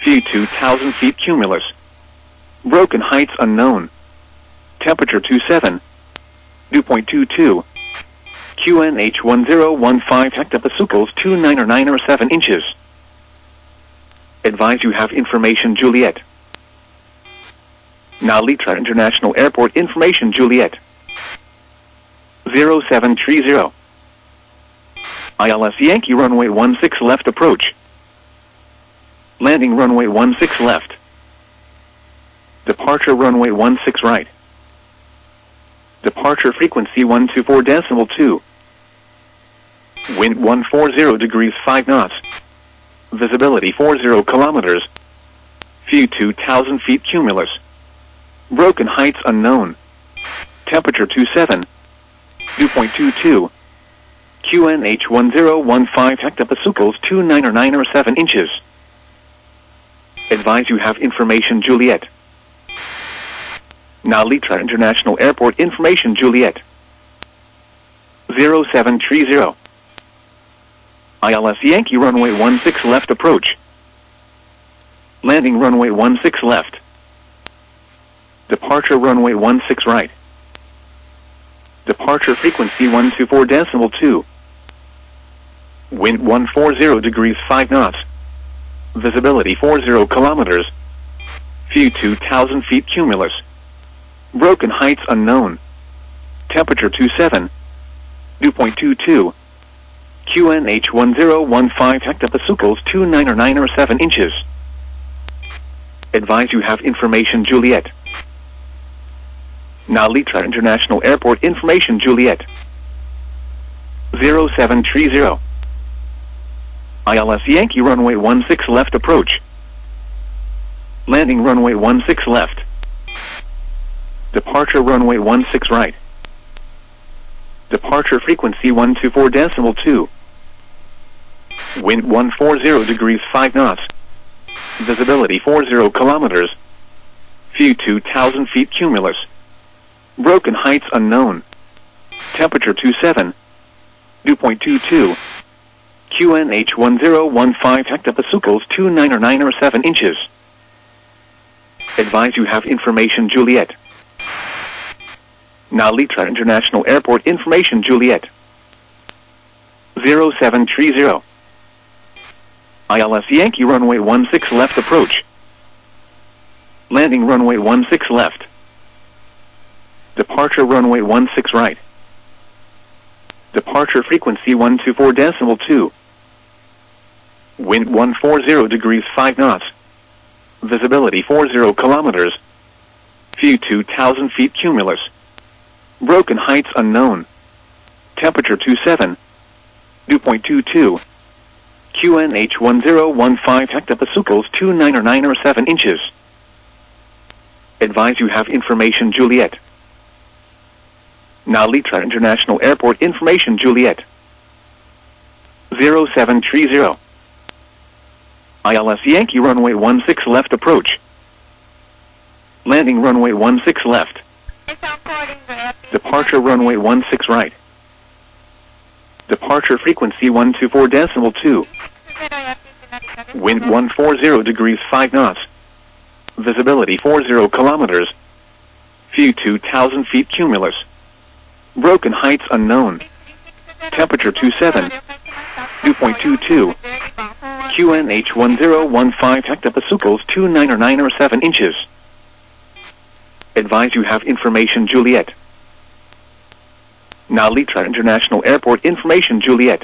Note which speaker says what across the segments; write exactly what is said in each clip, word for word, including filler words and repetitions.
Speaker 1: View two thousand feet cumulus. Broken heights unknown. Temperature two seven. Dew point two two. Q N H one zero one five hectopascals two nine or nine or seven inches. Advise you have information Juliet. Now Litra International Airport information Juliet. zero seven three zero. I L S Yankee runway one six left approach. Landing runway one six left. Departure runway one six right. Departure frequency one two four decimal two. Wind one forty degrees five knots. Visibility forty kilometers. View two thousand feet cumulus. Broken heights unknown. Temperature two seven. Dew point two two. Q N H one zero one five hectopascals two nine or nine or seven inches. Advise you have information Juliet. Now Litra International Airport information Juliet. zero seven three zero. I L S Yankee runway one six left approach. Landing runway one six left. Departure runway one six right. Departure frequency one two four decimal two. Wind one forty degrees five knots. Visibility forty kilometers. View two thousand feet cumulus. Broken heights unknown. Temperature two seven. Dew point two two. Q N H one zero one five hectopascals two nine or nine or seven inches. Advise you have information Juliet. Now Litra International Airport information Juliet. zero seven three zero. I L S Yankee runway one six left approach. Landing runway one six left. Departure runway one six right. Departure frequency one two four decimal two. Wind one forty degrees five knots. Visibility forty kilometers. View two thousand feet cumulus. Broken heights unknown. Temperature two seven. Dew point two two. Q N H one zero one five hectopascals two nine or nine or seven inches. Advise you have information Juliet. Now Litra International Airport information Juliet. zero seven three zero. I L S Yankee runway one six left approach. Landing runway one six left. Departure runway one six right. Departure frequency one two four decimal two. Wind one forty degrees five knots. Visibility forty kilometers. View two thousand feet cumulus. Broken heights unknown. Temperature two seven. Dew point two two. Q N H one zero one five hectopascals two nine or nine or seven inches. Advise you have information Juliet. Now Litra International Airport information Juliet. zero seven three zero. I L S Yankee runway one six left approach. Landing runway one six left. Departure runway one six right. Departure frequency one two four decimal two. Wind one forty degrees five knots. Visibility forty kilometers. View two thousand feet cumulus. Broken heights unknown. Temperature two seven. Dew point two two. Q N H one zero one five hectopascals two nine or nine or seven inches. Advise you have information Juliet. Now Litra International Airport information Juliet.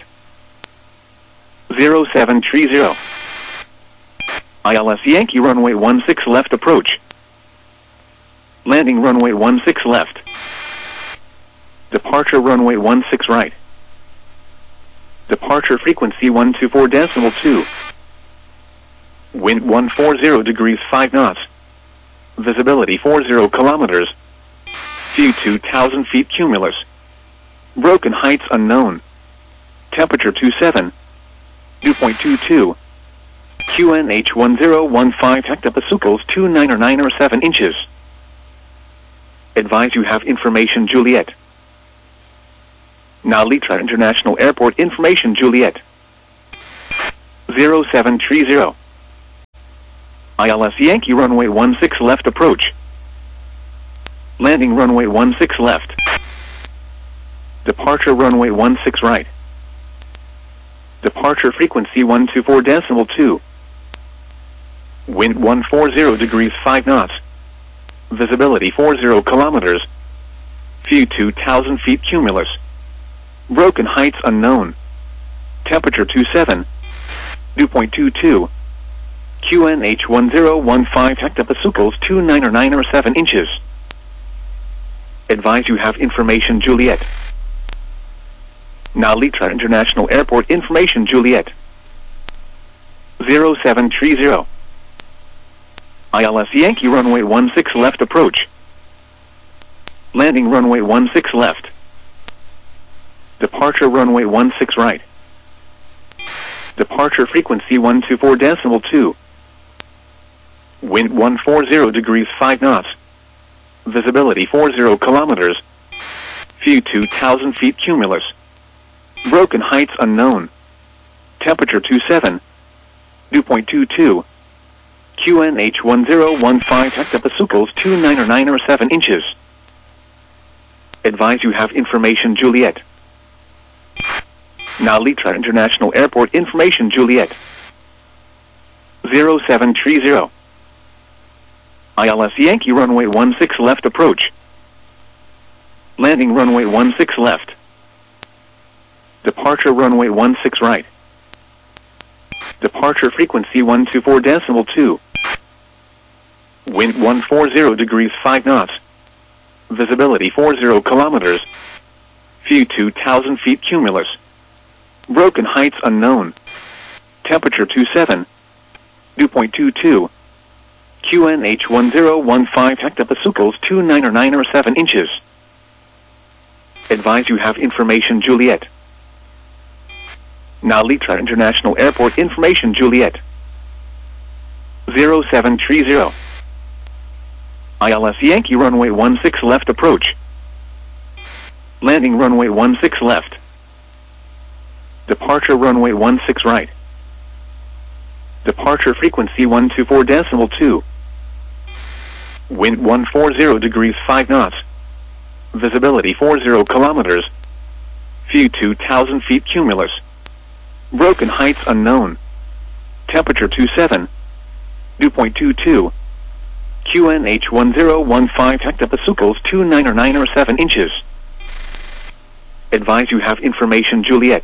Speaker 1: zero seven three zero. I L S Yankee runway one six left approach. Landing runway one six left. Departure runway one six right. Departure frequency one two four decimal two. Wind one forty degrees five knots. Visibility forty kilometers. View two thousand feet cumulus. Broken heights unknown. Temperature two seven. Dew point two two. Q N H one zero one five hectopascals two nine or nine or seven inches. Advise you have information Juliet. Now Litra International Airport information Juliet. zero seven three zero. I L S Yankee runway one six left approach. Landing runway one six left. Departure runway one six right. Departure frequency one two four decimal two. Wind one forty degrees five knots. Visibility forty kilometers. View two thousand feet cumulus. Broken heights unknown. Temperature twenty-seven. Dew point two two. Q N H one zero one five hectopascals two nine or nine or seven inches. Advise you have information Juliet. Now Litra International Airport information Juliet. zero seven three zero. I L S Yankee runway one six left approach. Landing runway one six left. Departure runway one six right. Departure frequency one two four decimal two. Wind one forty degrees five knots. Visibility forty kilometers. View two thousand feet cumulus. Broken heights unknown. Temperature twenty-seven. Dew point two two. Q N H one zero one five hectopascals two nine or nine or seven inches. Advise you have information Juliet. Now Litra International Airport information Juliet. zero seven three zero. I L S Yankee runway one six left approach. Landing runway one six left. Departure runway one six right. Departure frequency one two four decimal two. Wind one forty degrees five knots. Visibility forty kilometers. View two thousand feet cumulus. Broken heights unknown. Temperature twenty-seven. Dew point two two. Q N H one zero one five hectopascals two nine or nine or seven inches. Advise you have information Juliet. Now Litra International Airport information Juliet. zero seven three zero. I L S Yankee runway one six left approach. Landing runway one six left. Departure runway one six right. Departure frequency one two four decimal two. Wind one forty degrees five knots. Visibility forty kilometers. View two thousand feet cumulus. Broken heights unknown. Temperature twenty-seven. Dew point two two. Q N H one zero one five hectopascals two nine or nine or seven inches. Advise you have information Juliet.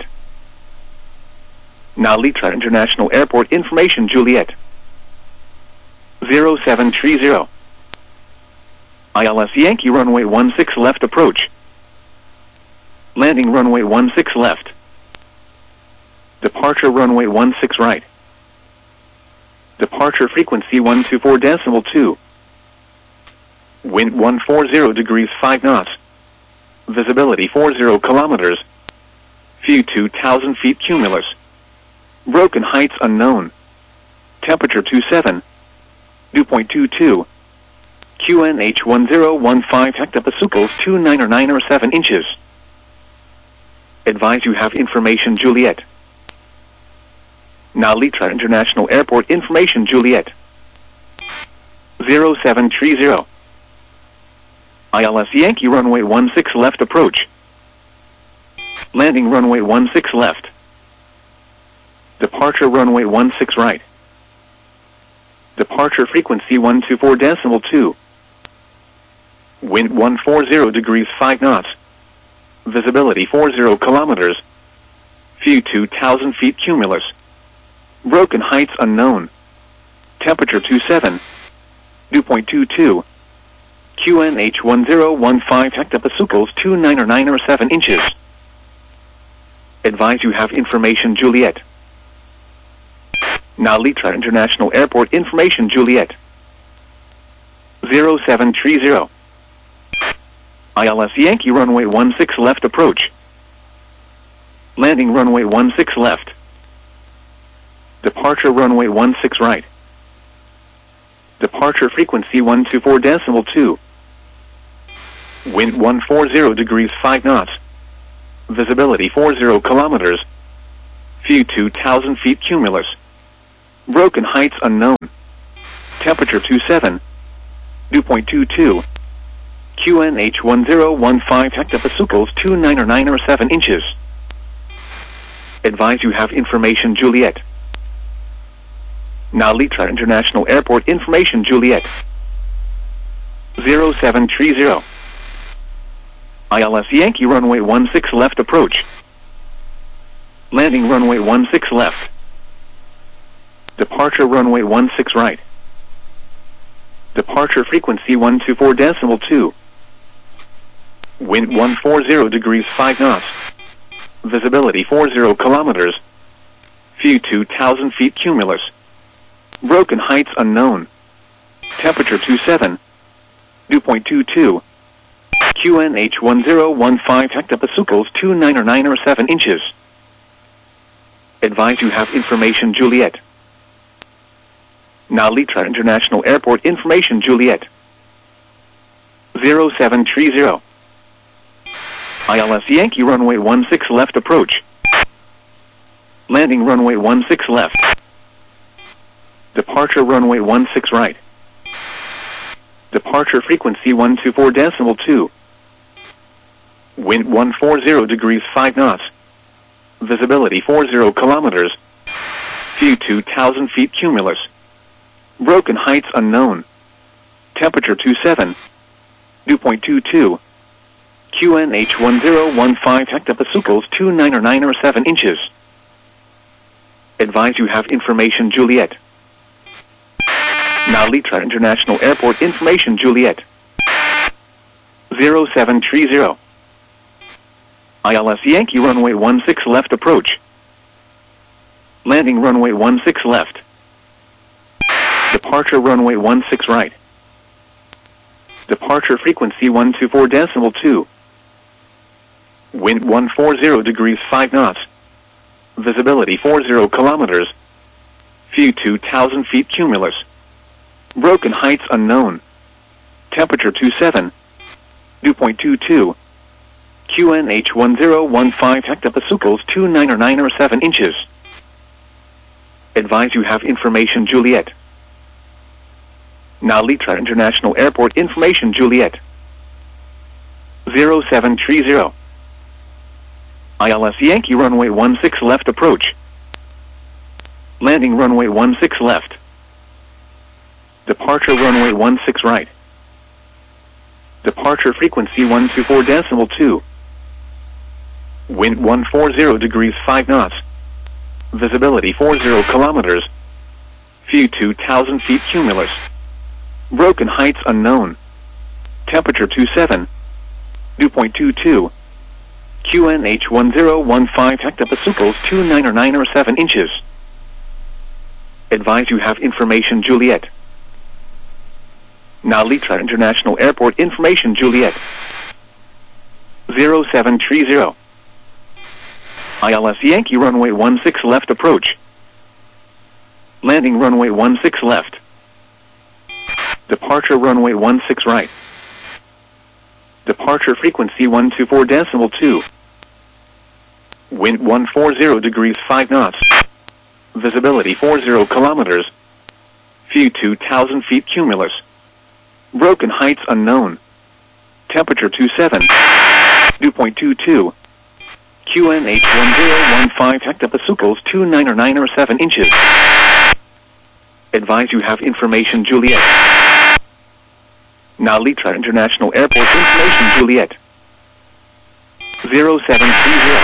Speaker 1: Now Litra International Airport information Juliet. zero seven three zero. I L S Yankee runway one six left approach. Landing runway one six left. Departure runway one six right. Departure frequency one two four decimal two. Wind one forty degrees five knots. Visibility forty kilometers. View two thousand feet cumulus. Broken heights unknown. Temperature twenty-seven. Dew point two two. Q N H one zero one five hectopascals two nine or nine or seven inches. Advise you have information Juliet. Now Litra International Airport information Juliet. zero seven three zero. I L S Yankee runway one six left approach. Landing runway one six left. Departure runway one six right. Departure frequency one two four decimal two. Wind one forty degrees five knots. Visibility forty kilometers. View two thousand feet cumulus. Broken heights unknown. Temperature twenty-seven. Dew point two two. Q N H one zero one five hectopascals two nine or nine or seven inches. Advise you have information Juliet. Now Litra International Airport information Juliet. zero seven three zero. I L S Yankee runway one six left approach. Landing runway one six left. Departure runway one six right. Departure frequency one two four decimal two. Wind one forty degrees five knots. Visibility forty kilometers. View two thousand feet cumulus. Broken heights unknown. Temperature two seven. Dew point two two. Q N H one zero one five hectopascals two nine or nine or seven inches. Advise you have information Juliet. Now Litra International Airport information Juliet. zero seven three zero. I L S Yankee runway one six left approach. Landing runway one six left. Departure runway one six right. Departure frequency one two four decimal two. Wind one forty degrees five knots. Visibility forty kilometers. View two thousand feet cumulus. Broken heights unknown. Temperature two seven. Dew point two two. Q N H one zero one five hectopascals two nine or nine or seven inches. Advise you have information Juliet. Now Litra International Airport information Juliet. zero seven three zero. I L S Yankee runway one six left approach. Landing runway one six left. Departure runway one six right. Departure frequency one two four decimal two. Wind one forty degrees five knots. Visibility forty kilometers. View two thousand feet cumulus. Broken heights unknown. Temperature two seven. Dew point two two. Q N H one zero one five hectopascals two nine or nine or seven inches. Advise you have information Juliet. Now Litra International Airport information Juliet. zero seven three zero. I L S Yankee runway one six left approach. Landing runway one six left. Departure runway one six right. Departure frequency one two four decimal two. Wind one forty degrees five knots. Visibility forty kilometers. View two thousand feet cumulus. Broken heights unknown. Temperature two seven. Dew point two two. Q N H one zero one five hectopascals two nine or nine or seven inches. Advise you have information Juliet. Now Litra International Airport information Juliet. zero seven three zero. I L S Yankee runway one six left approach. Landing runway one six left. Departure runway one six right. Departure frequency one two four decimal two. Wind one forty degrees five knots. Visibility forty kilometers. View two thousand feet cumulus. Broken heights unknown. Temperature two seven. Dew point two two. Q N H one zero one five hectopascals two nine or nine or seven inches. Advise you have information Juliet. Now Litra International Airport information Juliet. zero seven three zero. I L S Yankee runway one six left approach. Landing runway one six left. Departure runway one six right. Departure frequency one two four decimal two. Wind one forty degrees five knots. Visibility forty kilometers. View two thousand feet cumulus. Broken heights unknown. Temperature two seven. Dew point two two. Q N H one zero one five hectopascals two nine or nine or seven inches. Advise you have information Juliet. Now Litra International Airport information Juliet. zero seven three zero.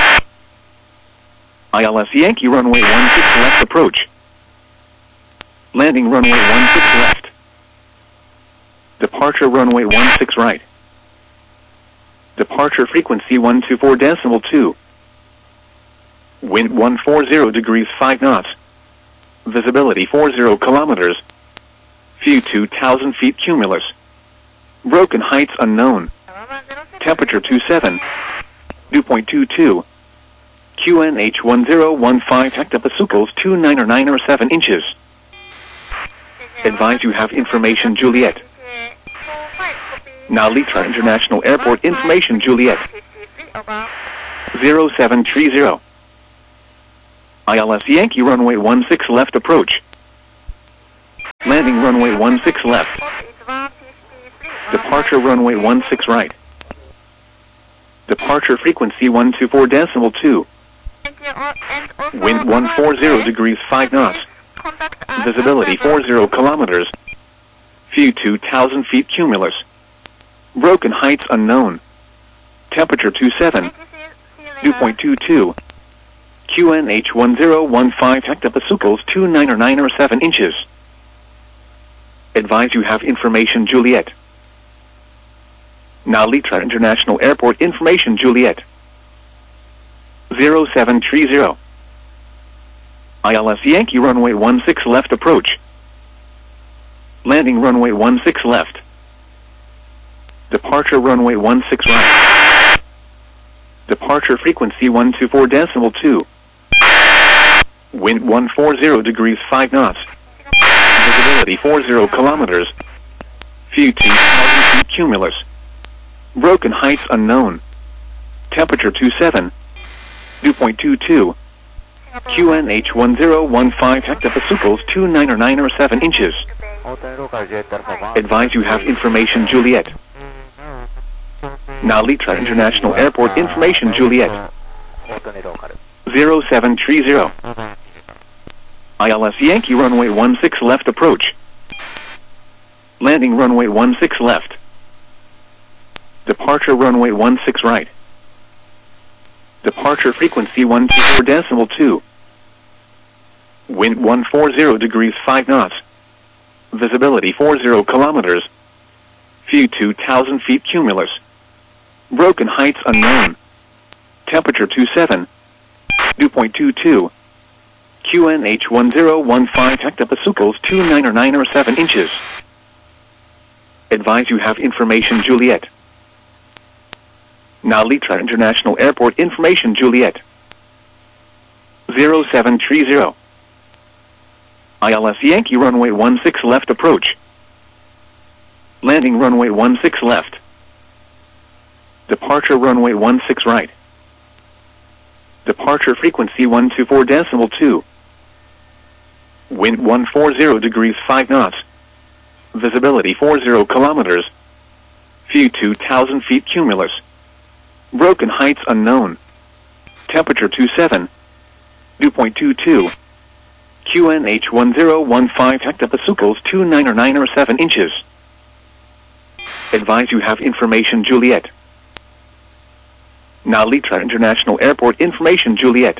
Speaker 1: I L S Yankee runway one six left approach. Landing runway one six left. Departure runway one six right. Departure frequency one two four decimal two. Wind one forty degrees five knots. Visibility forty kilometers. View two thousand feet cumulus. Broken heights unknown. Temperature two seven. Dew point two two. Q N H one zero one five hectopascals two nine or nine or seven inches. Advise you have information Juliet. Now Litra International Airport information Juliet. zero seven three zero. I L S Yankee runway one six left approach. Landing runway one six left. Departure runway one six right. Departure frequency one two four decimal two. Wind one four zero degrees five knots. Visibility forty kilometers. View two thousand feet cumulus. Broken heights unknown. Temperature two seven. Dew point two two. Q N H one zero one five hectopascals two nine or nine or seven inches. Advise you have information Juliet. Now Litra International Airport information Juliet. zero seven three zero. I L S Yankee runway one six left approach. Landing runway one six left. Departure runway one six right. Departure frequency one two four decimal two. Wind one four zero degrees five knots. Visibility forty kilometers. View two thousand feet cumulus. Broken heights unknown. Temperature two seven. Dew point two two. Q N H one zero one five hectopascals two nine or nine or seven inches. Advise you have information Juliet. Now Litra International Airport information Juliet. zero seven three zero. I L S Yankee runway one six left approach. Landing runway one six left. Departure runway one six right. Departure frequency one two four decimal two. Wind one four zero degrees five knots. Visibility forty kilometers. View two thousand feet cumulus. Broken heights unknown. Temperature two seven. Dew point two two. Q N H one zero one five hectopascals two nine or nine or seven inches. Advise you have information Juliet. Now Litra International Airport information Juliet. zero seven three zero. I L S Yankee runway one six left approach. Landing runway one six left. Departure runway one six right. Departure frequency one two four decimal two. Wind one four zero degrees five knots. Visibility forty kilometers. View two thousand feet cumulus. Broken heights unknown. Temperature two seven. Dew point two two. Q N H one zero one five hectopascals two nine or nine or seven inches. Advise you have information Juliet. Now Litra International Airport information Juliet.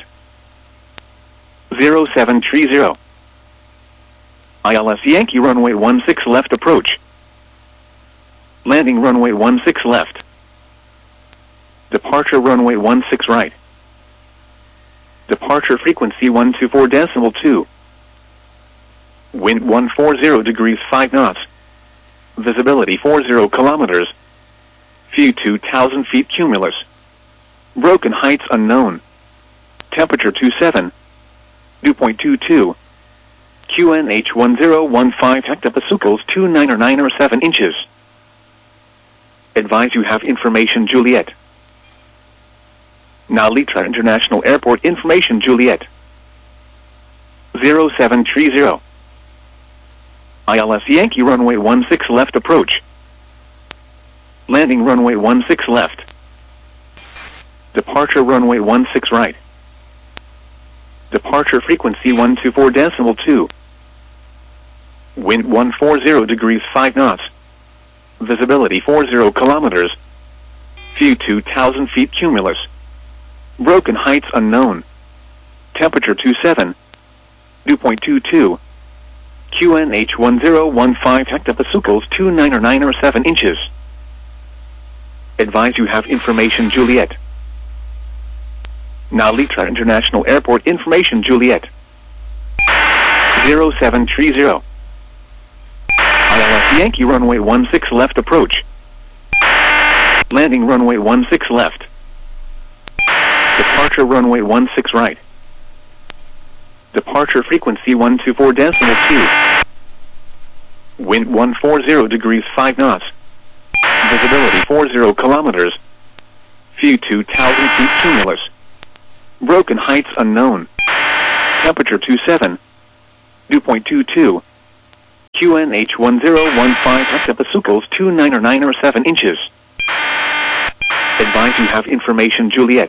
Speaker 1: zero seven three zero. I L S Yankee runway one six left approach. Landing runway one six left. Departure runway one six right. Departure frequency one two four decimal two. Wind one four zero degrees five knots. Visibility forty kilometers. View two thousand feet cumulus. Broken heights unknown. Temperature two seven. Dew point two two. Q N H one zero one five hectopascals two nine or nine or seven inches. Advise you have information Juliet. Now Litra International Airport information Juliet. zero seven three zero. I L S Yankee runway one six left approach. Landing runway one six left. Departure runway one six right. Departure frequency one two four decimal two. Wind one four zero degrees five knots. Visibility forty kilometers. View two thousand feet cumulus. Broken heights unknown. Temperature two seven. Dew point two two. Q N H one zero one five hectopascals two nine or nine or seven inches. Advise you have information Juliet. Now Litra International Airport information Juliet. zero seven three zero. I L S Yankee runway one six left approach. Landing runway one six left. Departure runway one six right. Departure frequency one two four decimal two. Wind one four zero degrees five knots. Visibility forty kilometers. View two thousand feet cumulus. Broken heights unknown. Temperature two seven. Dew point two two. Q N H one zero one five hectopascals two nine or nine or seven inches. Advise you have information Juliet.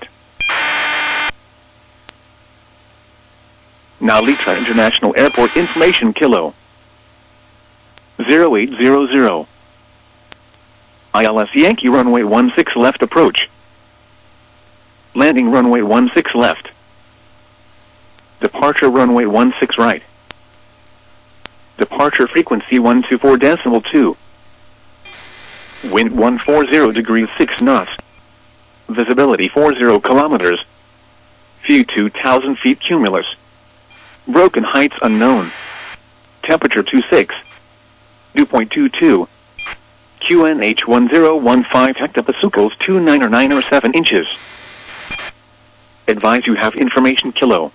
Speaker 1: Now Litra International Airport information Kilo. zero eight zero zero. I L S Yankee runway one six left approach. Landing runway one six left. Departure runway one six right. Departure frequency one two four decimal two. Wind one forty degrees six knots. Visibility forty kilometers. View two thousand feet cumulus. Broken heights unknown. Temperature twenty-six. Dew point two two. Q N H one zero one five hectopascals two nine or nine or seven inches. Advise you have information Kilo.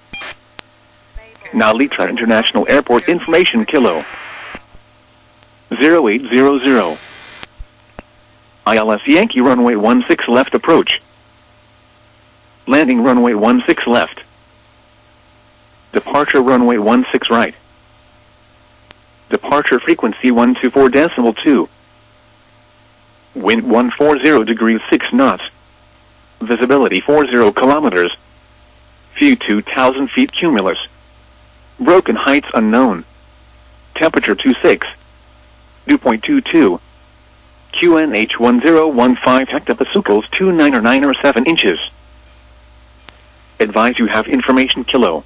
Speaker 1: Now Litra International Airport information Kilo. zero eight zero zero. I L S Yankee runway one six left approach. Landing runway one six left. Departure runway one six right. Departure frequency one two four decimal two. Wind one forty degrees six knots. Visibility forty kilometers. View two thousand feet cumulus. Broken heights unknown. Temperature twenty-six. Dew point two two. Q N H one zero one five hectopascals two nine or nine or seven inches. Advise you have information Kilo.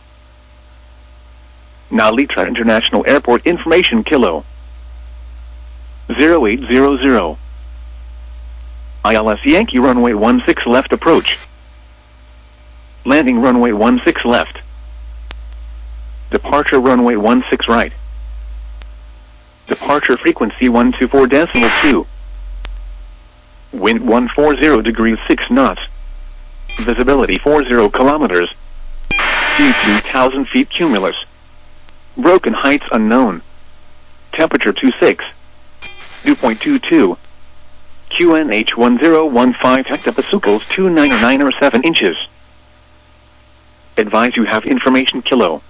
Speaker 1: Now Litra International Airport information Kilo. zero eight zero zero. I L S Yankee runway one six left approach. Landing runway one six left. Departure runway one six right. Departure frequency one two four decimal two. Wind one forty degrees six knots. Visibility forty kilometers. View two thousand feet cumulus. Broken heights unknown. Temperature twenty-six. Dew point two two. Q N H one zero one five hectopascals two nine or nine or seven inches. Advise you have information Kilo.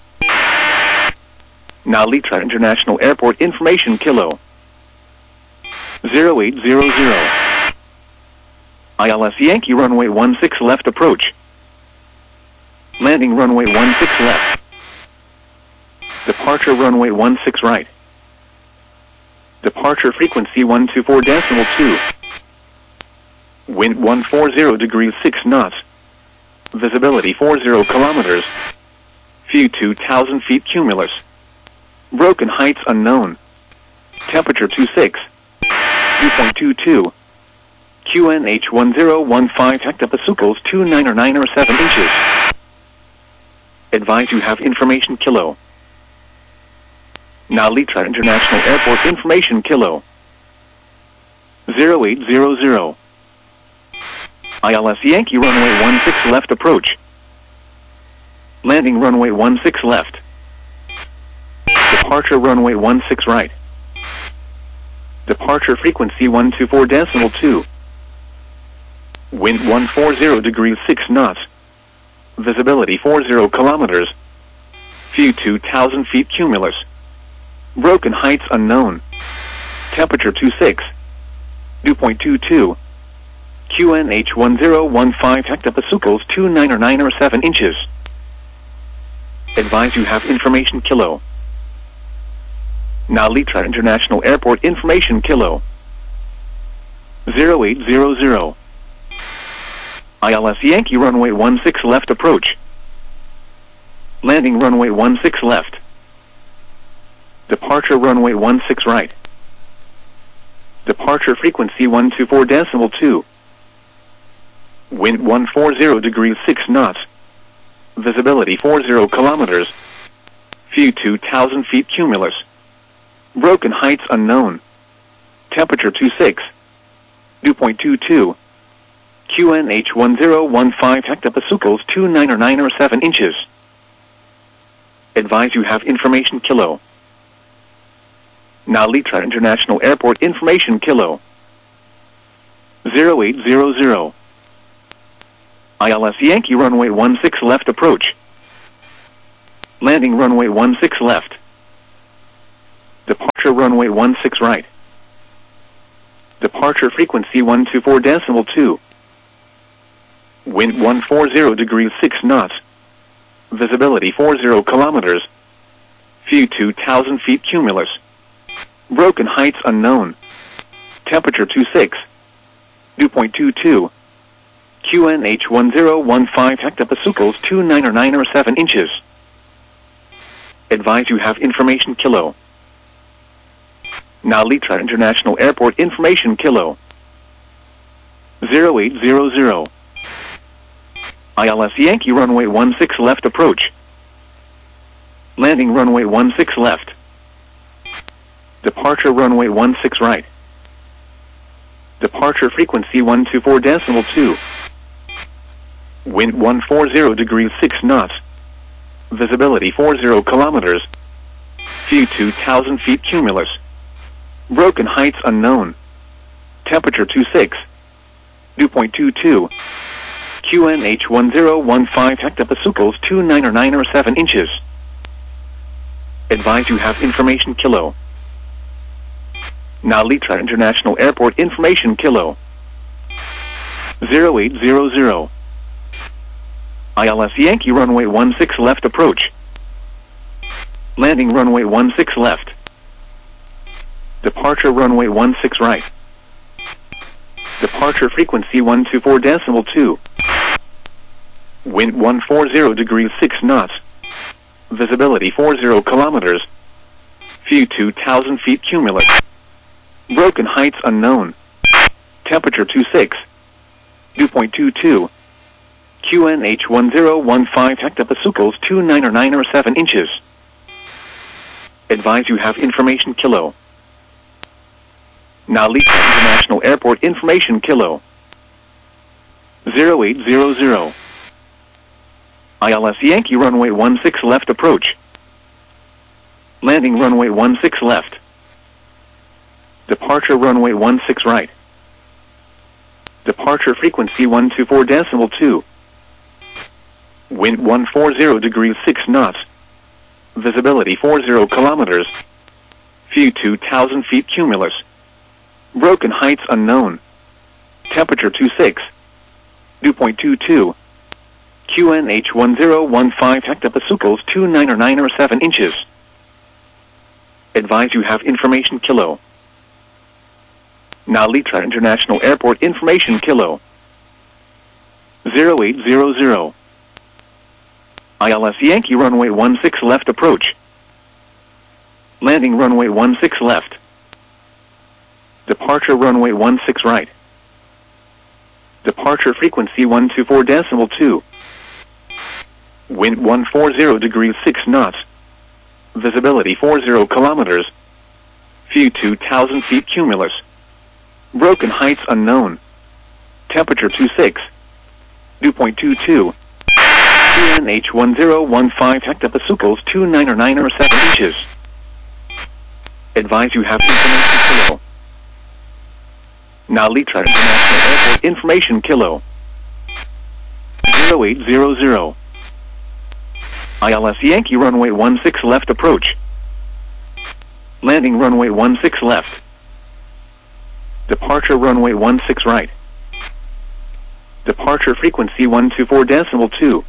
Speaker 1: Now Litra International Airport information Kilo. zero eight zero zero. I L S Yankee runway one six left approach. Landing runway one six left. Departure runway one six right. Departure frequency one two four decimal two. Wind one forty degrees six knots. Visibility forty kilometers. View two thousand feet cumulus. Broken heights unknown. Temperature twenty-six. Dew point two two. Q N H one zero one five hectopascals two nine or nine or seven inches. Advise you have information Kilo. Now Litra International Airport information Kilo. zero eight zero zero. I L S Yankee runway one six left approach. Landing runway one six left. Departure runway one six right. Departure frequency one two four decimal two. Wind one forty degrees six knots. Visibility forty kilometers. View two thousand feet cumulus. Broken heights unknown. Temperature twenty-six. Dew point two two. Q N H one zero one five hectopascals two nine or nine or seven inches. Advise you have information Kilo. Now Litra International Airport information Kilo. zero eight zero zero. I L S Yankee runway one six left approach. Landing runway one six left. Departure runway one six right. Departure frequency one two four decimal two. Wind one forty degrees six knots. Visibility forty kilometers. View two thousand feet cumulus. Broken heights unknown. Temperature twenty-six. Dew point two two. Q N H one zero one five hectopascals two nine or nine or seven inches. Advise you have information Kilo. Now Litra International Airport information Kilo. zero eight zero zero. I L S Yankee runway one six left approach. Landing runway one six left. Departure runway one six right. Departure frequency one two four decimal two. Wind one forty degrees six knots. Visibility forty kilometers. View two thousand feet cumulus. Broken heights unknown. Temperature twenty-six. Dew point two two. Q N H one zero one five hectopascals two nine or nine or seven inches. Advise you have information kilo. Now Litra International Airport information kilo. zero eight zero zero. I L S Yankee runway one six left approach. Landing runway one six left. Departure runway one six right. Departure frequency one two four decimal two. Wind one forty degrees six knots. Visibility forty kilometers. View two thousand feet cumulus. Broken heights unknown. Temperature twenty-six. Dew point two two. Q N H one zero one five hectopascals two nine or nine or seven inches. Advise you have information kilo. Now Litra International Airport information kilo. zero eight zero zero. I L S Yankee runway one six left approach. Landing runway one six left. Departure runway one six right. Departure frequency one two four decimal two. Wind one forty degrees six knots. Visibility forty kilometers. View two thousand feet cumulus. Broken heights unknown. Temperature twenty-six. Dew point two two. Q N H one zero one five hectopascals two nine or nine or seven inches. Advise you have information kilo. Now Litra International Airport information kilo. zero eight zero zero. I L S Yankee runway one six left approach. Landing runway one six left. Departure runway one six right. Departure frequency one two four decimal two. Wind one forty degrees six knots. Visibility forty kilometers. View two thousand feet cumulus. Broken heights unknown. Temperature twenty-six. Dew point two two. Q N H one zero one five hectopascals two nine or nine or seven inches. Advise you have information kilo. Now Litra International Airport information kilo. zero eight zero zero. I L S Yankee runway one six left approach. Landing runway one six left. Departure runway one six right. Departure frequency one two four decimal two. Wind one forty degrees six knots. Visibility forty kilometers. View two thousand feet cumulus. Broken heights unknown. Temperature twenty-six. Dew point two two. Q N H one zero one five hectopascals two nine or nine or seven inches. Advise you have information kilo. Now Litra International Airport information kilo. zero eight zero zero. I L S Yankee runway one six left approach. Landing runway one six left. Departure runway one six right. Departure frequency one two four decimal two.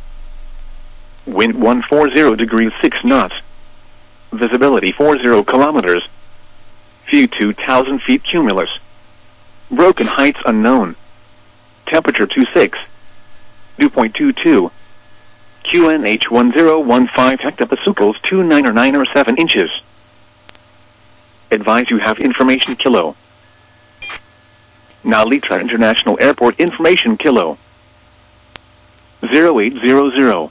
Speaker 1: Wind one forty degrees six knots. Visibility forty kilometers. View two thousand feet cumulus. Broken heights unknown. Temperature twenty-six. Dew point two two. Q N H one zero one five hectopascals two nine or nine or seven inches. Advise you have information kilo. Now Litra International Airport information kilo. zero eight zero zero.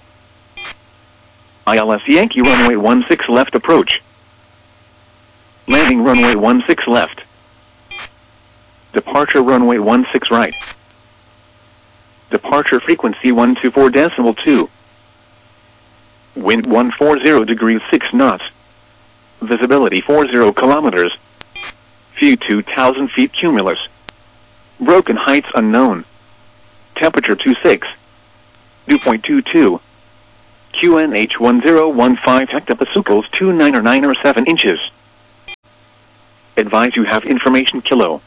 Speaker 1: I L S Yankee runway one six left approach. Landing runway one six left. Departure runway one six right. Departure frequency one two four decimal two. Wind one forty degrees six knots. Visibility forty kilometers. View two thousand feet cumulus. Broken heights unknown. Temperature twenty-six. Dew point two two. Q N H one zero one five hectopascals two nine or nine or seven inches. Advise you have information kilo.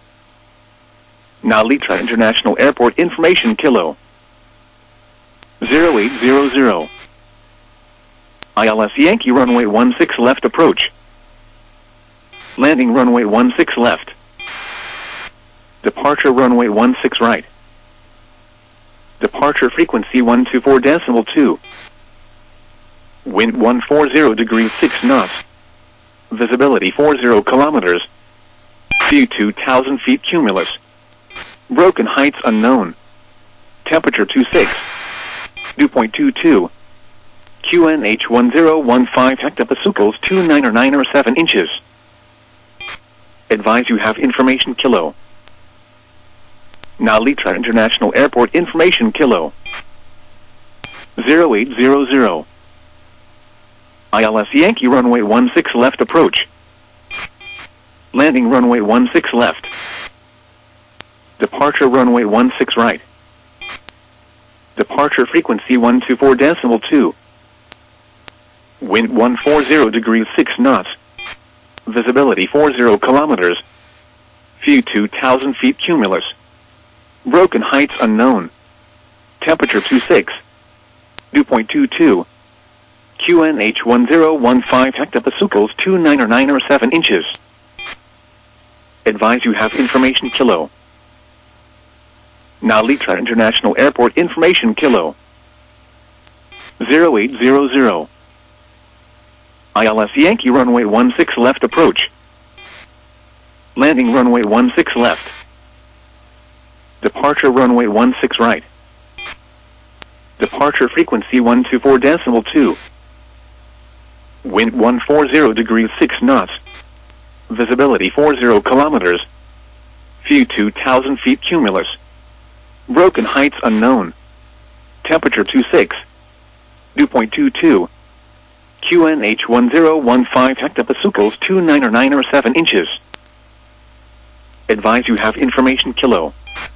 Speaker 1: Now Litra International Airport information kilo. zero eight zero zero. I L S Yankee runway one six left approach. Landing runway one six left. Departure runway one six right. Departure frequency one two four decimal two. Wind one forty degrees six knots. Visibility forty kilometers. View two thousand feet cumulus. Broken heights unknown. Temperature twenty-six. Dew point two two. Q N H one zero one five hectopascals two nine or nine or seven inches. Advise you have information kilo. Now Litra International Airport information kilo. zero eight zero zero. I L S Yankee runway one six left approach. Landing runway one six left. Departure runway one six right. Departure frequency one two four decimal two. Wind one forty degrees six knots. Visibility forty kilometers. View two thousand feet cumulus. Broken heights unknown. Temperature twenty-six. Dew point two two. Q N H one zero one five hectopascals two nine or nine or seven inches. Advise you have information kilo. Now Litra International Airport information kilo. zero eight zero zero. I L S Yankee runway one six left approach. Landing runway one six left. Departure runway one six right. Departure frequency one two four decimal two. Wind one forty degrees six knots. Visibility forty kilometers. View two thousand feet cumulus. Broken heights unknown. Temperature twenty-six. Dew point two two. Q N H one zero one five hectopascals two nine or nine or seven inches. Advise you have information kilo.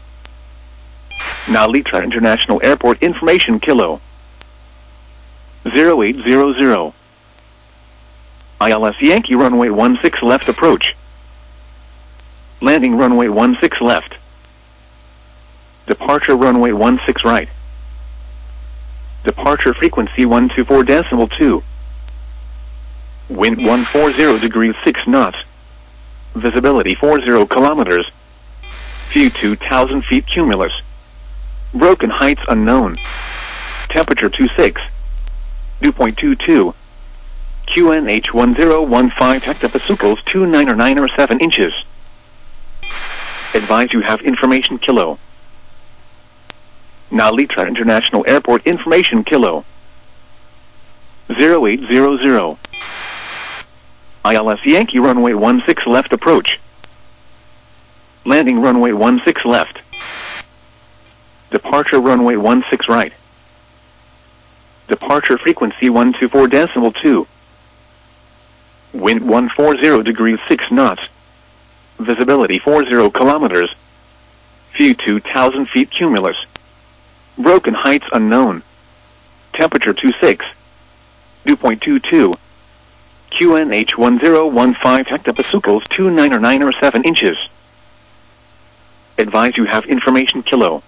Speaker 1: Now Litra International Airport information kilo. zero eight zero zero. I L S Yankee runway one six left approach. Landing runway one six left. Departure runway one six right. Departure frequency one two four decimal two. Wind one forty degrees six knots. Visibility forty kilometers. View two thousand feet cumulus. Broken heights unknown. Temperature twenty-six. Dew point two two. Q N H one zero one five hectopascals two nine or nine or seven inches. Advise you have information kilo. Now Litra International Airport information kilo. zero eight zero zero. I L S Yankee runway one six left approach. Landing runway one six left. Departure runway one six right. Departure frequency one two four decimal two. Wind one forty degrees six knots. Visibility forty kilometers. View two thousand feet cumulus. Broken heights unknown. Temperature twenty-six. Dew point two two. Q N H one zero one five hectopascals two nine or nine or seven inches. Advise you have information kilo.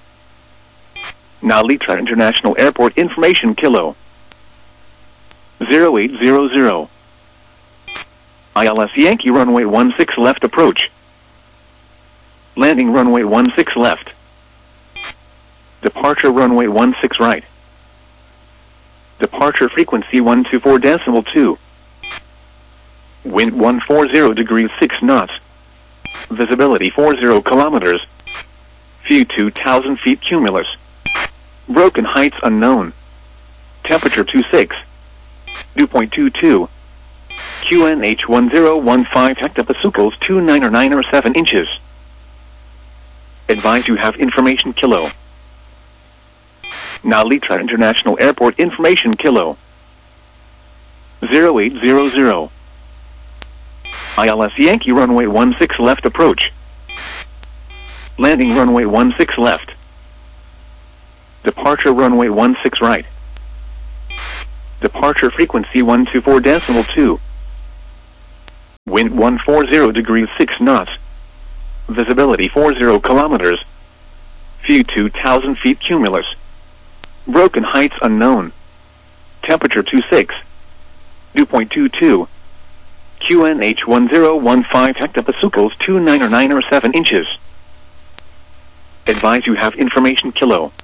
Speaker 1: Now Litra International Airport information kilo. zero eight zero zero. I L S Yankee runway one six left approach. Landing runway one six left. Departure runway one six right. Departure frequency one two four decimal two. Wind one forty degrees six knots. Visibility forty kilometers. View two thousand feet cumulus. Broken heights unknown. Temperature twenty-six. Dew point two two. Q N H one zero one five hectopascals two nine or nine or seven inches. Advise you have information kilo. Now Litra International Airport information kilo. zero eight zero zero. I L S Yankee runway one six left approach. Landing runway one six left. Departure runway one six right. Departure frequency one two four decimal two. Wind one forty degrees six knots. Visibility forty kilometers. View two thousand feet cumulus. Broken heights unknown. Temperature twenty-six. Dew point two two. Q N H one zero one five hectopascals two nine nine seven inches. Advise you have information kilo.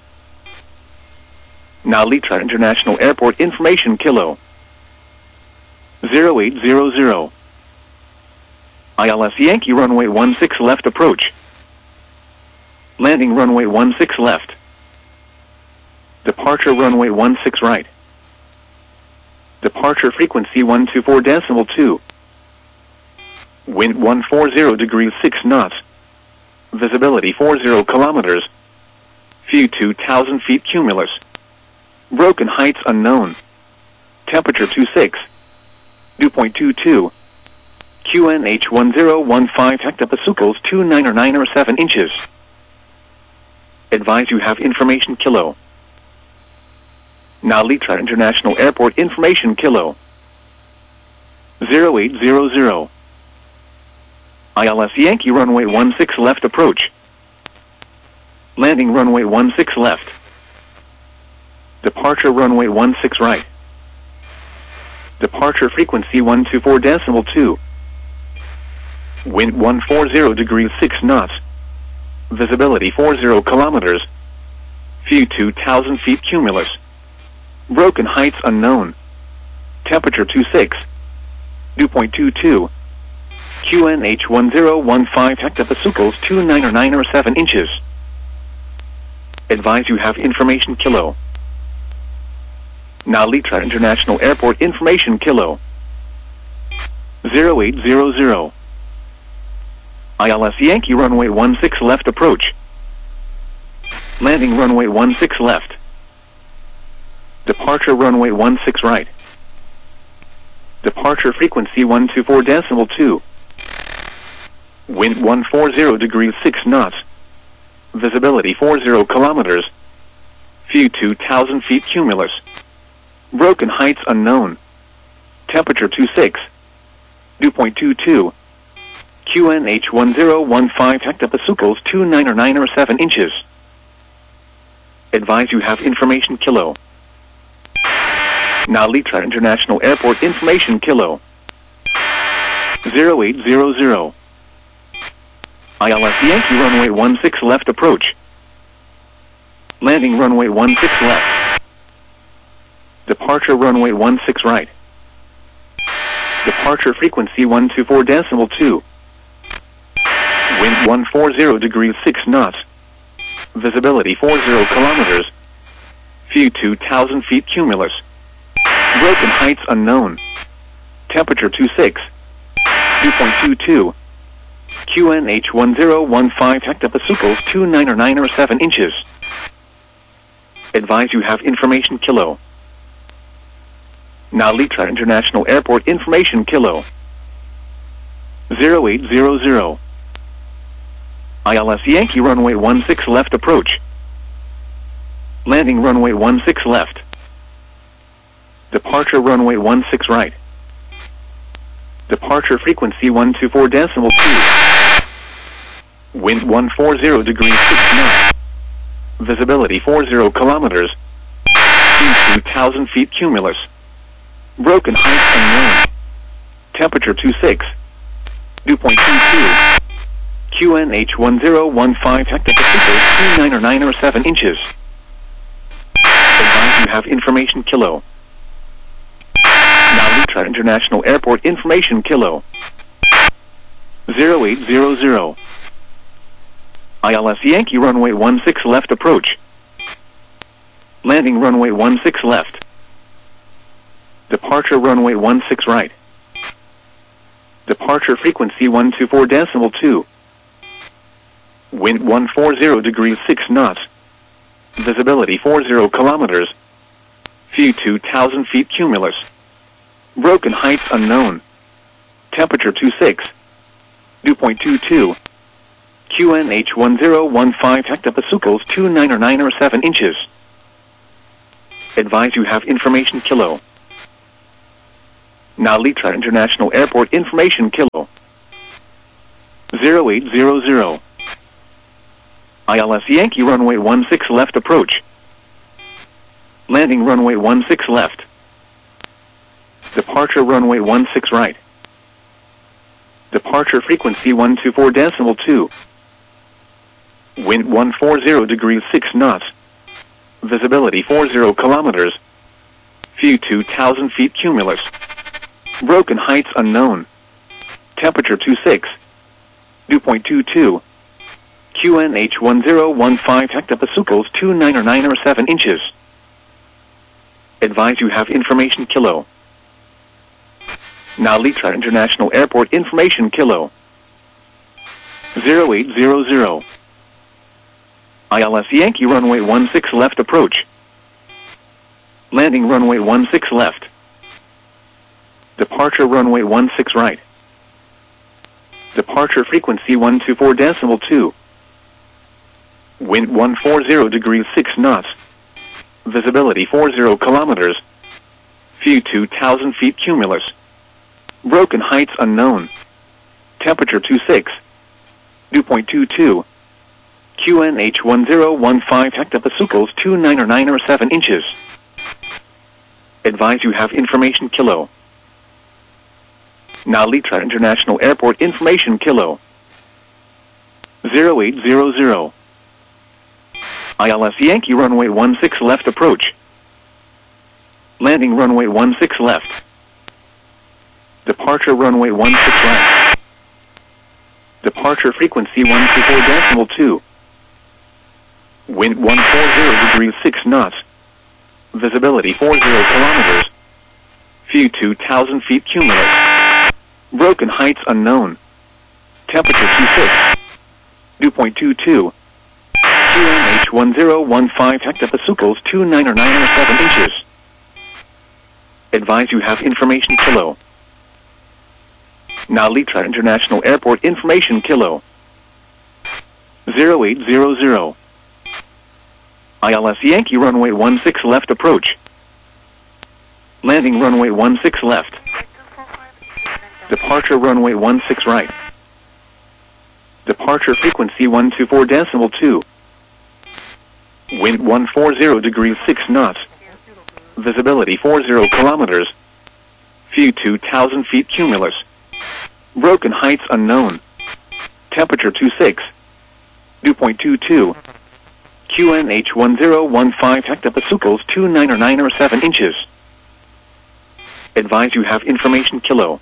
Speaker 1: Now Litra International Airport information kilo. zero eight zero zero. I L S Yankee runway one six left approach. Landing runway one six left. Departure runway one six right. Departure frequency one two four decimal two. Wind one forty degrees six knots. Visibility forty kilometers. View two thousand feet cumulus. Broken heights unknown. Temperature twenty-six. Dew point two two. Q N H one zero one five hectopascals two nine nine seven inches. Advise you have information kilo. Now Litra International Airport information kilo. zero eight zero zero. I L S Yankee runway one six left approach. Landing runway one six left. Departure runway one six right. Departure frequency one two four decimal two. Wind one forty degrees six knots. Visibility forty kilometers. View two thousand feet cumulus. Broken heights unknown. Temperature twenty-six. Dew point two two. Q N H one zero one five hectopascals two nine nine seven inches. Advise you have information kilo. Now Litra International Airport information kilo. zero eight zero zero. I L S Yankee runway one six left approach. Landing runway one six left. Departure runway one six right. Departure frequency one two four decimal two. Wind one forty degrees six knots. Visibility forty kilometers. View two thousand feet cumulus. Broken heights unknown. Temperature twenty-six. Dew point two two. Q N H one zero one five hectopascals two nine nine seven inches. Advise you have information kilo. Now Litra International Airport information kilo. zero eight zero zero. I L S Yankee runway one six left approach. Landing runway one six left. Departure runway one six right. Departure frequency one two four decimal two. Wind one forty degrees six knots. Visibility forty kilometers. View two thousand feet cumulus. Broken heights unknown. Temperature twenty-six. Dew point two two. Q N H one zero one five hectopascals two nine nine seven inches. Advise you have information kilo. Now Litra International Airport information kilo. zero eight zero zero. I L S Yankee runway one six left approach. Landing runway one six left. Departure runway one six right. Departure frequency one two four decimal two. Wind one forty degrees six knots. Visibility forty kilometers. View two thousand feet cumulus. Broken heights unknown. Temperature twenty-six. Dew point two two. Q N H one zero one five hectopascals two nine nine seven inches. Advise you have information kilo. Now Litra International Airport information kilo. zero eight zero zero. I L S Yankee runway one six left approach. Landing runway one six left. Departure runway one six right. Departure frequency one two four decimal two. Wind one forty degrees six knots. Visibility forty kilometers. View two thousand feet cumulus. Broken heights unknown. Temperature twenty-six. Dew point two two. Q N H one zero one five hectopascals two nine nine seven inches. Advise you have information kilo. Nalitra International Airport information kilo. zero eight zero zero. I L S Yankee runway one six left approach. Landing runway one six left. Departure runway one six right. Departure frequency one two four decimal two. Wind one forty degrees six knots. Visibility forty kilometers. View two thousand feet cumulus. Broken heights unknown. Temperature twenty-six. Dew point two two. Q N H one zero one five hectopascals two nine or nine or seven inches. Advise you have information kilo. Nalitra International Airport information kilo. zero eight zero zero. I L S Yankee runway one six left approach. Landing runway one six left. Departure runway one six right. Departure frequency one two four decimal two. Wind one forty degrees six knots. Visibility forty kilometers. View two thousand feet cumulus. Broken heights unknown. Temperature twenty-six. Dew point two two. Q N H one zero one five hectopascals two nine or nine or seven inches. Advise you have information kilo. Nalitra International Airport information kilo. zero eight zero zero. I L S Yankee runway one six left approach. Landing runway one six left. Departure runway one six right. Departure frequency one two four decimal two. Wind one forty degrees six knots. Visibility forty kilometers. View two thousand feet cumulus. Broken heights unknown. Temperature twenty-six. Dew point two two. Q N H one zero one five hectopascals two nine or nine or seven inches. Advise you have information kilo. Nalitra International Airport information kilo. zero eight zero zero. I L S Yankee runway one six left approach. Landing runway one six left. Departure runway one six right. Departure frequency one two four decimal two. Wind one forty degrees six knots. Visibility forty kilometers. View two thousand feet cumulus. Broken heights unknown. Temperature twenty-six. Dew point two two. Q N H one zero one five hectopascals two nine or nine or seven inches. Advise you have information kilo.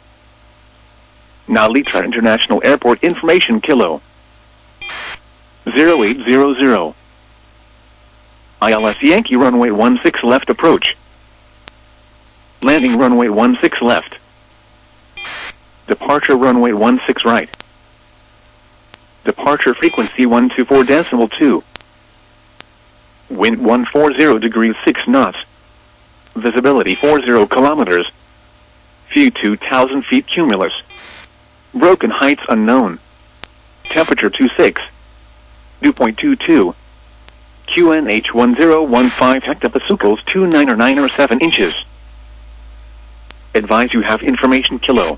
Speaker 1: Nalitra International Airport information kilo. zero eight zero zero. I L S Yankee runway one six left approach. Landing runway one six left. Departure runway one six right. Departure frequency one two four decimal two. Wind one forty degrees six knots. Visibility forty kilometers. View two thousand feet cumulus. Broken heights unknown. Temperature twenty-six. Dew point two two. Q N H one zero one five hectopascals two nine or nine or seven inches. Advise you have information kilo.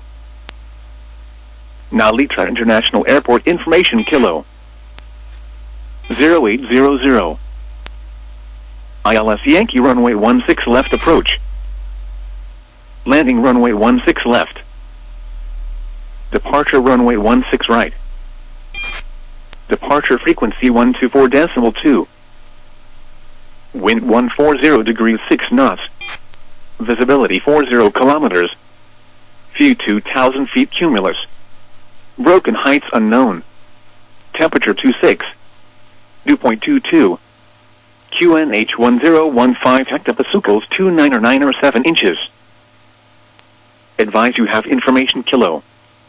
Speaker 1: Nalitra International Airport information kilo. zero eight zero zero. I L S Yankee runway one six left approach. Landing runway one six left. Departure runway one six right. Departure frequency one two four decimal two. Wind one forty degrees six knots. Visibility forty kilometers. View two thousand feet cumulus. Broken heights unknown. Temperature twenty-six. Dew point two two. Q N H one zero one five hectopascals two nine or nine or seven inches. Advise you have information kilo.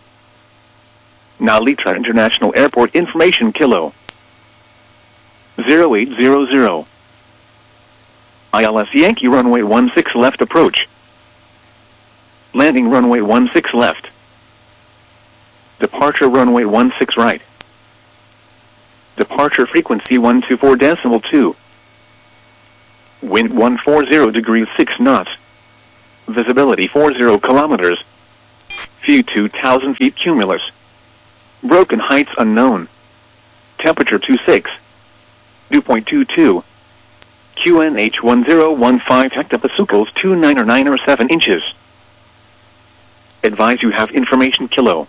Speaker 1: Nalitra International Airport information kilo. zero eight zero zero. I L S Yankee runway one six left approach. Landing runway one six left. Departure runway one six right. Departure frequency one two four decimal two. Wind one forty degrees six knots. Visibility forty kilometers. View two thousand feet cumulus. Broken heights unknown. Temperature twenty-six. Dew point two two. Q N H one zero one five hectopascals two nine or nine or seven inches. Advise you have information kilo.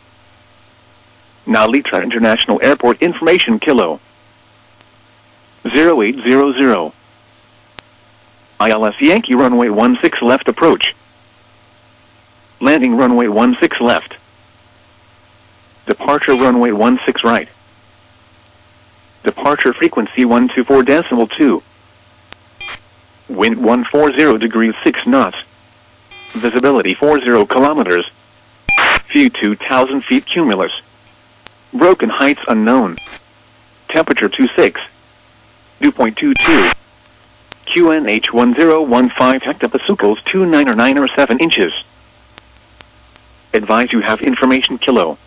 Speaker 1: Now Litra International Airport information kilo. zero eight zero zero. I L S Yankee runway one six left approach. Landing runway one six left. Departure runway one six right. Departure frequency one two four decimal two. Wind one forty degrees six knots. Visibility forty kilometers. View two thousand feet cumulus. Broken heights unknown. Temperature twenty-six. Dew point two two. Q N H one zero one five hectopascals two nine or nine or seven inches. Advise you have information kilo.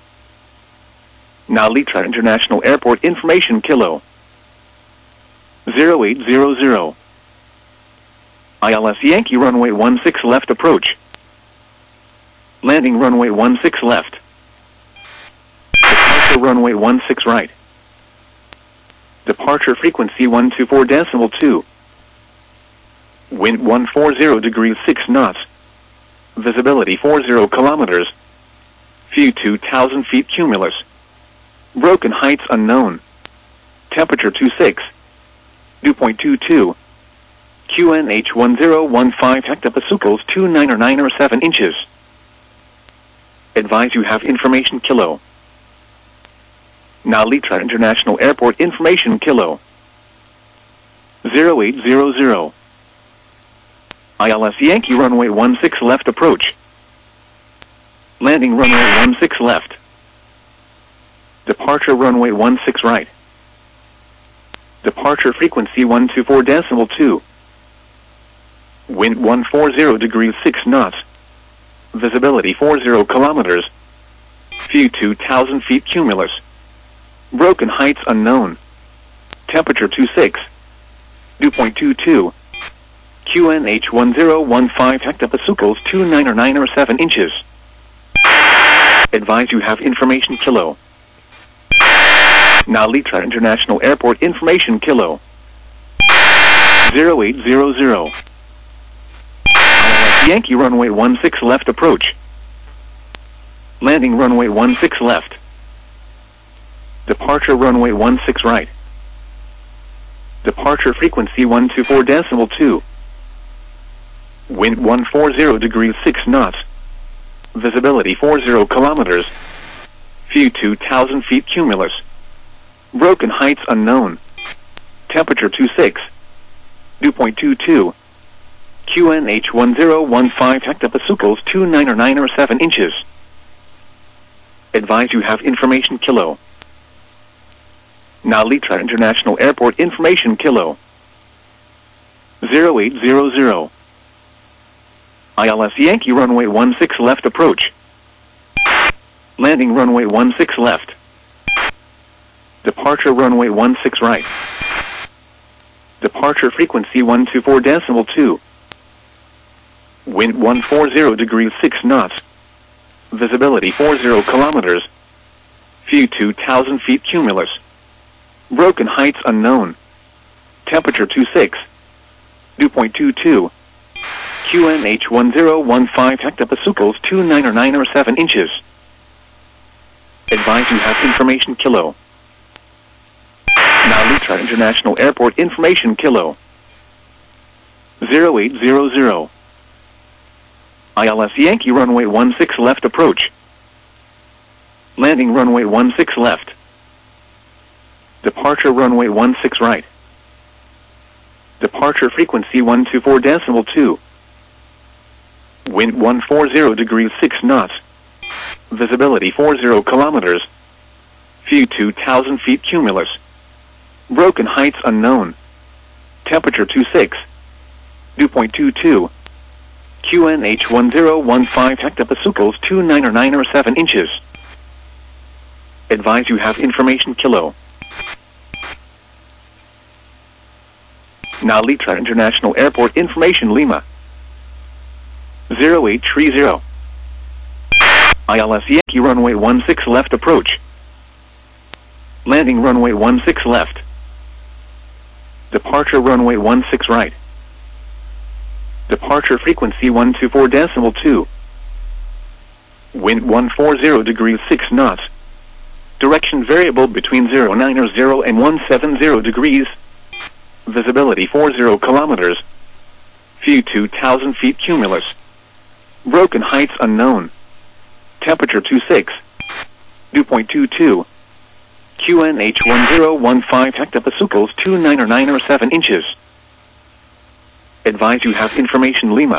Speaker 1: Now Litra International Airport information kilo. zero eight zero zero. I L S Yankee runway one six left approach. Landing runway one six left. Departure runway one six right. Departure frequency one two four decimal two. Wind one forty degrees six knots. Visibility forty kilometers. View two thousand feet cumulus. Broken heights unknown. Temperature twenty-six. Dew point two two. Q N H one zero one five hectopascals two nine or nine or seven inches. Advise you have information kilo. Now Litra International Airport information kilo. zero eight zero zero. I L S Yankee runway one six left approach. Landing runway one six left. Departure runway one six right. Departure frequency one two four decimal two. Wind one forty degrees six knots. Visibility forty kilometers. View two thousand feet cumulus. Broken heights unknown. Temperature twenty-six. Dew point two two. Q N H one zero one five hectopascals two nine or nine or seven inches. Advise you have information kilo. Now Litra International Airport information kilo. zero eight zero zero. Yankee runway one six left approach. Landing runway one six left. Departure runway one six right. Departure frequency one two four decimal two. Wind one forty degrees six knots. Visibility forty kilometers. View two thousand feet cumulus. Broken heights unknown. Temperature twenty-six. Dew point two two. Q N H one zero one five hectopascals two nine or nine or seven inches. Advise you have information kilo. Now Litra International Airport information kilo. zero eight zero zero. I L S Yankee runway one six left approach. Landing runway one six left. Departure runway one six right. Departure frequency one two four decimal two. Wind one forty degrees six knots. Visibility forty kilometers. View two thousand feet cumulus. Broken heights unknown. Temperature twenty-six. Dew point two two. Q N H one zero one five hectopascals two nine or nine or seven inches. Advise you have information kilo. Now Litra International Airport information kilo. zero eight zero zero. I L S Yankee runway one six left approach. Landing runway one six left. Departure runway one six right. Departure frequency one two four decimal two. Wind one forty degrees six knots. Visibility forty kilometers. View two thousand feet cumulus. Broken heights unknown. Temperature twenty-six. Dew point two two. Q N H one zero one five hectopascals two nine or nine or seven inches. Advise you have information kilo. Now Litra International Airport information Lima. zero eight three zero. I L S Yankee runway one six left approach. Landing runway one six left. Departure runway one six right. Departure frequency one two four decimal two. Wind one forty degrees six knots. Direction variable between zero nine zero and one seven zero degrees. Visibility forty kilometers. View two thousand feet cumulus. Broken heights unknown. Temperature twenty-six. Dew point two two. Q N H one zero one five hectopascals two nine or nine or seven inches. Advise you have information Lima.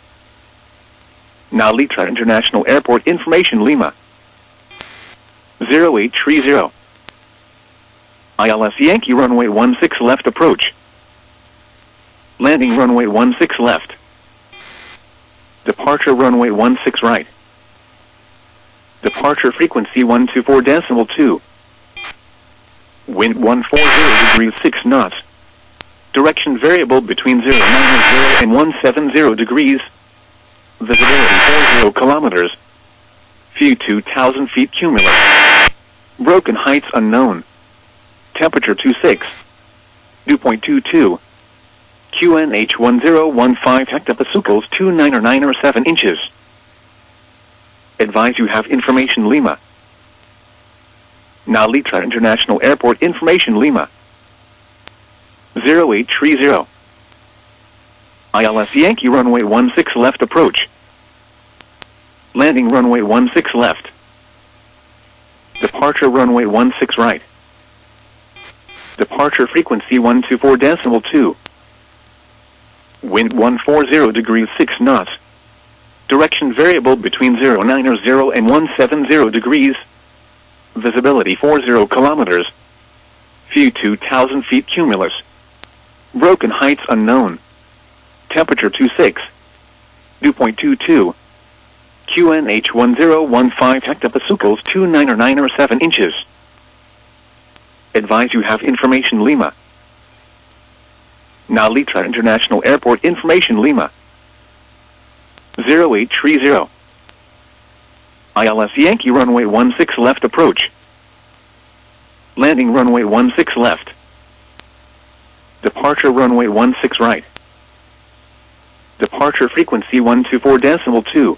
Speaker 1: Now Litra International Airport information Lima. zero eight three zero. I L S Yankee runway one six left approach. Landing runway one six left. Departure runway one six right. Departure frequency one two four decimal two. Wind one forty degrees six knots. Direction variable between zero nine zero and one seven zero degrees. Visibility forty kilometers. View two thousand feet cumulus. Broken heights unknown. Temperature twenty-six. Dew point two two. Q N H one zero one five hectopascals two nine or nine or seven inches. Advise you have information Lima. Now Litra International Airport information Lima. zero eight three zero. I L S Yankee runway one six left approach. Landing runway one six left. Departure runway one six right. Departure frequency one two four decimal two. Wind one forty degrees six knots. Direction variable between zero nine zero and one seven zero degrees. Visibility forty kilometers. View two thousand feet cumulus. Broken heights unknown. Temperature twenty-six. Dew point two two. Q N H one zero one five hectopascals two nine or nine or seven inches. Advise you have information Lima. Now Litra International Airport information Lima. zero eight three zero. I L S Yankee runway one six left approach. Landing runway one six left. Departure runway one six right. Departure frequency one two four decimal two.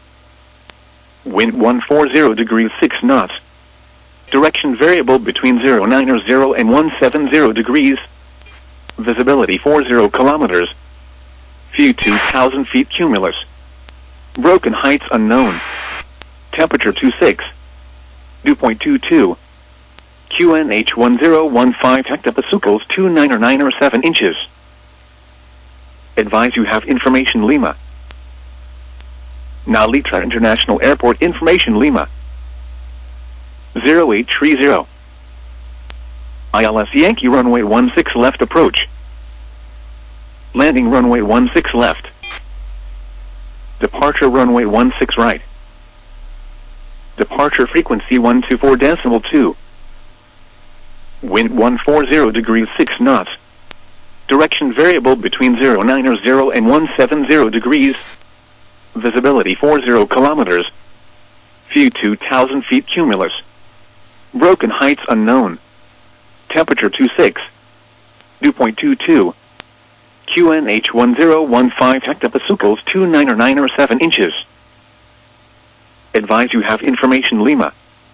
Speaker 1: Wind one forty degrees six knots. Direction variable between zero nine zero and one seven zero degrees. Visibility forty kilometers. View two thousand feet cumulus. Broken heights unknown. Temperature twenty-six. Dew point two two. Q N H one zero one five hectopascals two nine or nine or seven inches. Advise you have information Lima. Now Litra International Airport information Lima. zero eight three zero. I L S Yankee runway one six left approach. Landing runway one six left. Departure runway one six right. Departure frequency one two four decimal two. Wind one forty degrees six knots. Direction variable between zero nine zero and one seven zero degrees. Visibility forty kilometers. View two thousand feet cumulus. Broken heights unknown. Temperature twenty-six. Dew point two two. Q N H one zero one five hectopascals two nine or nine or seven inches. Advise you have information Lima.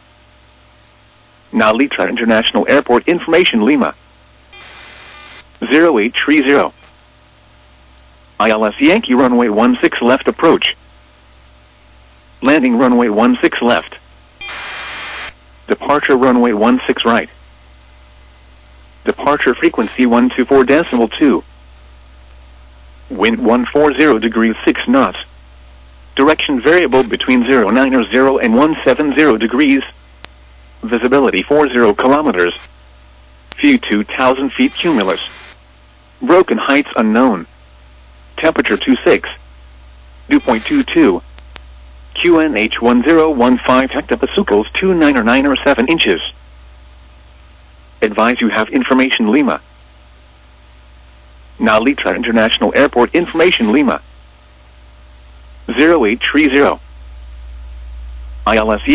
Speaker 1: Now Litra International Airport information Lima. zero eight three zero. I L S Yankee runway one six left approach. Landing runway one six left. Departure runway one six right. Departure frequency one two four decimal two. Wind one forty degrees six knots. Direction variable between zero nine zero and one seven zero degrees. Visibility forty kilometers. View two thousand feet cumulus. Broken heights unknown. Temperature twenty-six. Dew point two two. Q N H one zero one five hectopascals two nine or nine or seven inches. Advise you have information Lima. Now Litra International Airport information Lima. zero eight three zero. I L S E